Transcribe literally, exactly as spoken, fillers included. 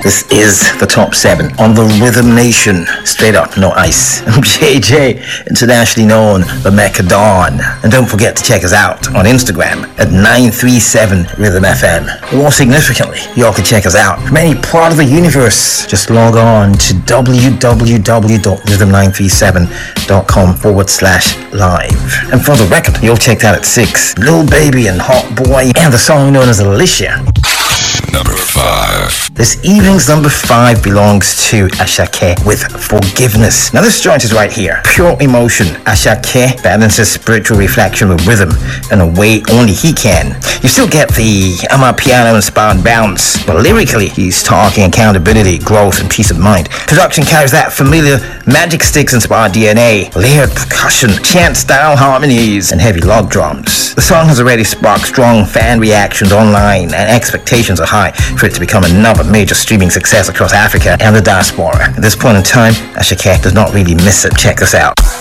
This is the top seven on the Rhythm Nation. Straight up, no ice. I'm J J, internationally known, the Mecca Dawn. And don't forget to check us out on Instagram at nine three seven Rhythm F M. More significantly, y'all can check us out from any part of the universe. Just log on to www.rhythm nine three seven dot com forward slash live. And for the record, you'll check that at six. Lil Baby and Hot Boy and the song known as Alicia. Number five. This evening's number five belongs to Asake with Forgiveness. Now this joint is right here. Pure emotion. Asake balances spiritual reflection with rhythm in a way only he can. You still get the Amapiano inspired bounce, but lyrically he's talking accountability, growth, and peace of mind. Production carries that familiar Magic Sticks inspired D N A, layered percussion, chant style harmonies, and heavy log drums. The song has already sparked strong fan reactions online, and expectations are high for it to become another major streaming success across Africa and the diaspora. At this point in time, Asake does not really miss it. Check this out.